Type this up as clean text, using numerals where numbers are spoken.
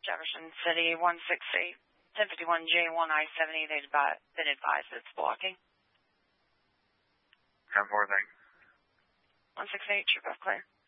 Jefferson City, 168, 1051J1 I-70. They've been advised it's blocking. 10-4, thanks. 168, trip off clear.